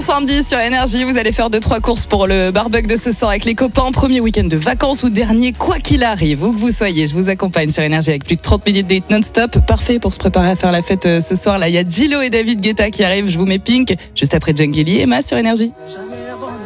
samedi sur Énergie. Vous allez faire 2-3 courses pour le barbecue de ce soir avec les copains. Premier week-end de vacances ou dernier, quoi qu'il arrive, où que vous soyez, je vous accompagne sur Énergie avec plus de 30 minutes de hit non-stop. Parfait pour se préparer à faire la fête ce soir. Là, il y a Gillo et David Guetta qui arrivent. Je vous mets Pink juste après Djangeli et Emma sur Énergie.